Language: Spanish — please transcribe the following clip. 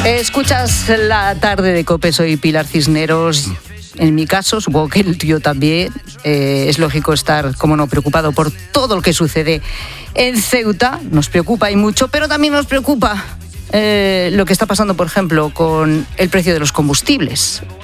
Escuchas la tarde de COPE, soy Pilar Cisneros. En mi caso, supongo que el tuyo también, es lógico estar, como no, preocupado por todo lo que sucede en Ceuta. Nos preocupa y mucho, pero también nos preocupa lo que está pasando, por ejemplo, con el precio de los combustibles.